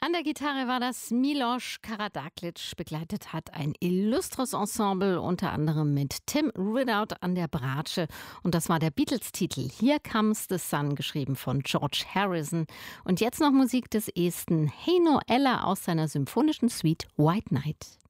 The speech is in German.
An der Gitarre war das Milos Karađagić, begleitet hat ein illustres Ensemble, unter anderem mit Tim Ridout an der Bratsche. Und das war der Beatles-Titel Here Comes the Sun, geschrieben von George Harrison. Und jetzt noch Musik des Esten Heino Eller aus seiner symphonischen Suite White Night.